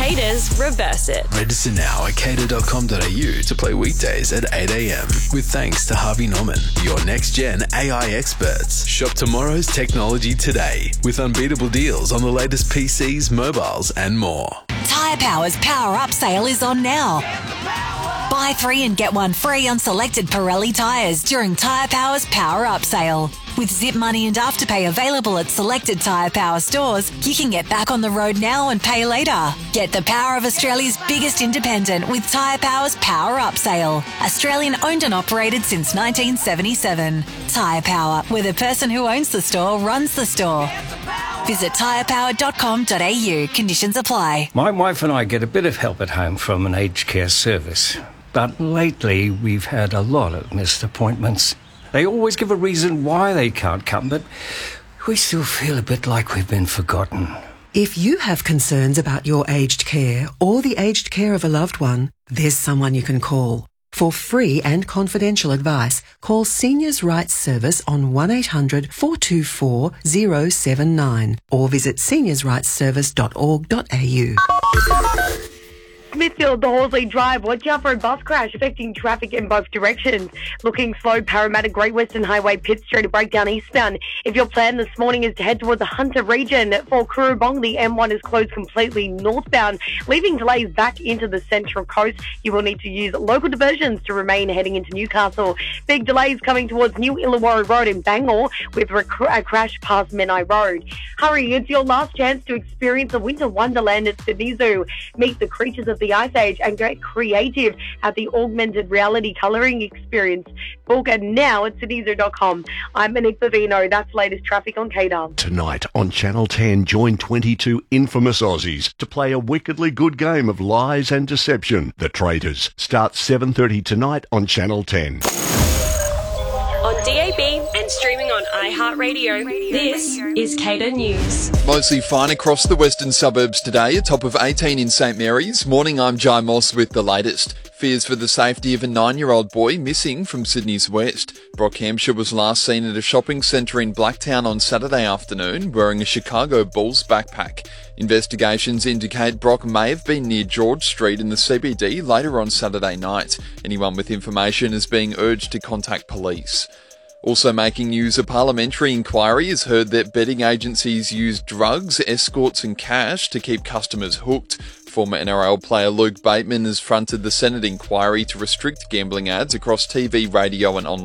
Haters reverse it. Register now at cater.com.au to play weekdays at 8 a.m. with thanks to Harvey Norman, your next-gen AI experts. Shop tomorrow's technology today with unbeatable deals on the latest PCs, mobiles and more. Tyre Power's Power Up sale is on now. Buy 3 and get 1 free on selected Pirelli tyres during Tyre Power's Power Up sale. With Zip Money and Afterpay available at selected Tyre Power stores, you can get back on the road now and pay later. Get the power of Australia's biggest independent with Tyre Power's Power Up sale. Australian owned and operated since 1977. Tyre Power, where the person who owns the store runs the store. Visit tyrepower.com.au. Conditions apply. My wife and I get a bit of help at home from an aged care service. But lately, we've had a lot of missed appointments. They always give a reason why they can't come, but we still feel a bit like we've been forgotten. If you have concerns about your aged care or the aged care of a loved one, there's someone you can call. For free and confidential advice, call Seniors' Rights Service on 1800 424 079 or visit seniorsrightsservice.org.au. Smithfield to Horsley Drive. Watch out for a bus crash affecting traffic in both directions. Looking slow, Parramatta Great Western Highway, Pitt Street to break down eastbound. If your plan this morning is to head towards the Hunter region, for Currabong, the M1 is closed completely northbound, leaving delays back into the Central Coast. You will need to use local diversions to remain heading into Newcastle. Big delays coming towards New Illawarra Road in Bangor with a crash past Menai Road. Hurry, it's your last chance to experience a winter wonderland at Sydney Zoo. Meet the creatures of the Ice Age and get creative at the augmented reality colouring experience. Book it now at sydneysoo.com. I'm Monique Bavino. That's latest traffic on KDAR. Tonight on Channel 10, join 22 infamous Aussies to play a wickedly good game of lies and deception. The Traitors. Starts 7:30 tonight on Channel 10. On DAB and streaming on iHeartRadio, this is KDAR News. Mostly fine across the western suburbs today, a top of 18 in St Mary's. Morning, I'm Jai Moss with the latest. Fears for the safety of a 9-year-old boy missing from Sydney's west. Brockhampshire was last seen at a shopping centre in Blacktown on Saturday afternoon wearing a Chicago Bulls backpack. Investigations indicate Brock may have been near George Street in the CBD later on Saturday night. Anyone with information is being urged to contact police. Also making news, a parliamentary inquiry has heard that betting agencies use drugs, escorts and cash to keep customers hooked. Former NRL player Luke Bateman has fronted the Senate inquiry to restrict gambling ads across TV, radio and online.